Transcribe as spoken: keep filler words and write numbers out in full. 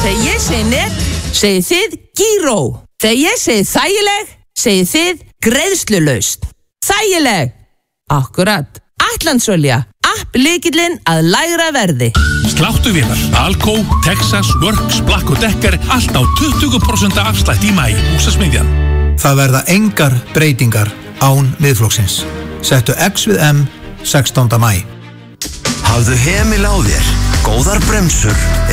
Þegar ég segi net, segið þið Gíró. Þegar ég segi þægileg, segið þið greiðslulaust. Þægileg. Akkurat. Atlandsolja. App lykillinn að lægra verði. Sláttuvélar, Alco, Texas, Works, Black og Decker, allt á tuttugu prósent afslætt í maí. Húsasmiðjan. Það verða engar breytingar án Miðflokksins. Settu X við M sextánda maí. Hafðu hemil á þér. Góðar bremsur